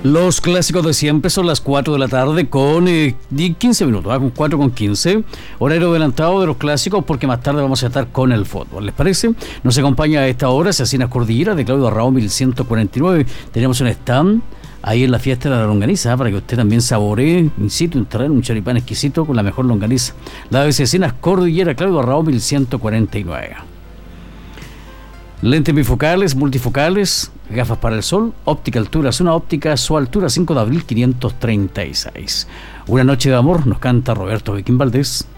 Los clásicos de siempre son las 4 de la tarde con 15 minutos, con 4 con 15. Horario adelantado de los clásicos porque más tarde vamos a estar con el fútbol. ¿Les parece? Nos acompaña a esta hora Cecinas Cordillera de Claudio Arrao 1149. Tenemos un stand ahí en la fiesta de la longaniza para que usted también saboree in situ, un terreno, un choripán exquisito con la mejor longaniza. La de Cecinas Cordillera, Claudio Arrao 1149. Lentes bifocales, multifocales, gafas para el sol, óptica altura, zona óptica, su altura 5 de abril 536. Una noche de amor, nos canta Roberto Viquín Valdés.